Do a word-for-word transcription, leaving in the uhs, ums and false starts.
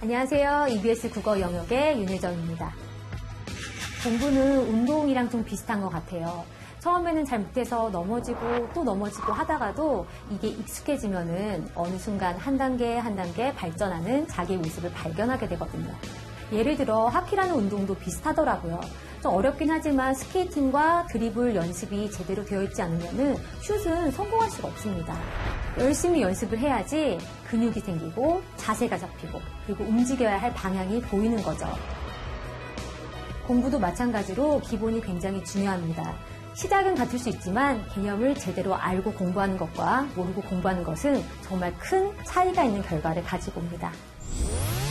안녕하세요. 이비에스 국어 영역의 윤혜정입니다. 공부는 운동이랑 좀 비슷한 것 같아요. 처음에는 잘 못해서 넘어지고 또 넘어지고 하다가도 이게 익숙해지면은 어느 순간 한 단계 한 단계 발전하는 자기의 모습을 발견하게 되거든요. 예를 들어 하키라는 운동도 비슷하더라고요. 좀 어렵긴 하지만 스케이팅과 드리블 연습이 제대로 되어 있지 않으면은 슛은 성공할 수가 없습니다. 열심히 연습을 해야지 근육이 생기고 자세가 잡히고 그리고 움직여야 할 방향이 보이는 거죠. 공부도 마찬가지로 기본이 굉장히 중요합니다. 시작은 같을 수 있지만 개념을 제대로 알고 공부하는 것과 모르고 공부하는 것은 정말 큰 차이가 있는 결과를 가지고 옵니다.